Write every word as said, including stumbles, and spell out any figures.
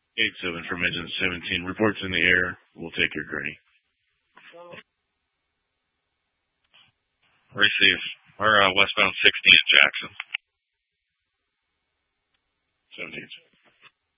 eight seven from engine seventeen. Reports in the air. We'll take your gurney. Receive. We're uh, westbound sixty in Jackson. seventeen.